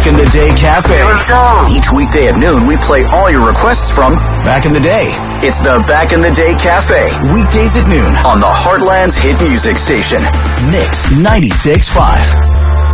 Back in the Day Cafe. Let's go. Each weekday at noon, we play all your requests from Back in the Day. It's the Back in the Day Cafe. Weekdays at noon On the Heartland's hit music station. Mix 96.5.